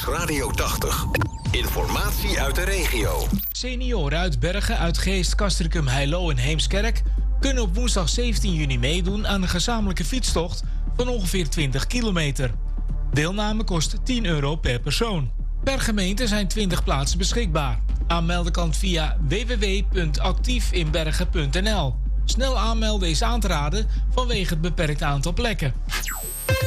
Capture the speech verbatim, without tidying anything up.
Radio tachtig. Informatie uit de regio. Senioren uit Bergen, Uitgeest, Castricum, Heilo en Heemskerk kunnen op woensdag zeventien juni meedoen aan een gezamenlijke fietstocht van ongeveer twintig kilometer. Deelname kost tien euro per persoon. Per gemeente zijn twintig plaatsen beschikbaar. Aanmelden kan via w w w punt actiefinbergen punt n l. Snel aanmelden is aan te raden vanwege het beperkt aantal plekken.